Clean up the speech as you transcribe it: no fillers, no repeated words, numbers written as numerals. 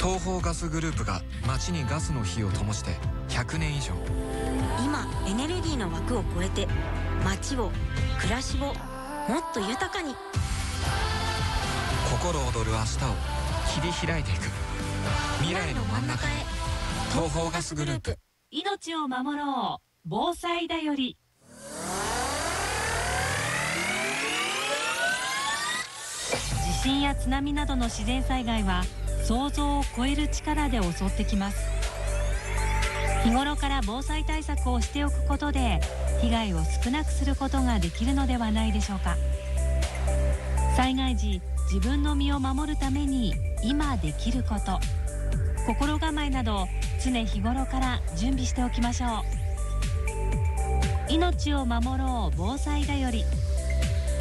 東邦ガスグループが町にガスの火を灯して100年以上。 今エネルギーの枠を超えて町を暮らしをもっと豊かに。 心躍る明日を切り開いていく未来の真ん中へ。東邦ガスグループ。 命を守ろう防災だより。地震や津波などの自然災害は想像を超える力で襲ってきます。日頃から防災対策をしておくことで被害を少なくすることができるのではないでしょうか。災害時、自分の身を守るために今できること、心構えなど常日頃から準備しておきましょう。命を守ろう防災だより。